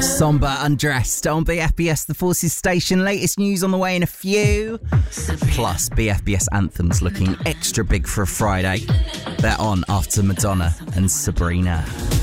Somber Undressed on BFBS, the Forces station. Latest news on the way in a few. Plus, BFBS anthems looking extra big for a Friday. They're on after Madonna and Sabrina.